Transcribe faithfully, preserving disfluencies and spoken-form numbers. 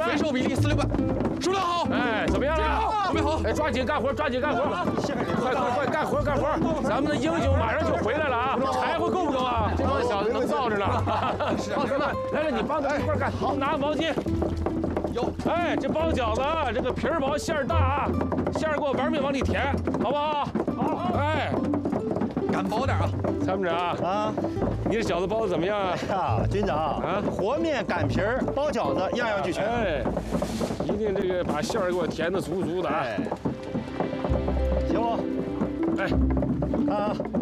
肥瘦比例四六半，数量好。 哎，怎么样了？ 准备好。 哎，抓紧干活，抓紧干活！快快快，干活干活！咱们的英雄马上就回来了啊！柴火够不够啊？这帮小子能造着呢。放心吧，来来，你帮他一块干。好，拿毛巾。 有。 哎，这包饺子这个皮儿薄馅儿大啊，馅儿给我玩命往里填，好不好？好。哎， 敢薄点啊！ 参谋长啊，你这饺子包的怎么样啊？ 呀，军长啊，和面、擀皮儿、包饺子样样俱全。 哎，一定这个把馅儿给我填的足足的啊！ 行不？ 哎， 啊。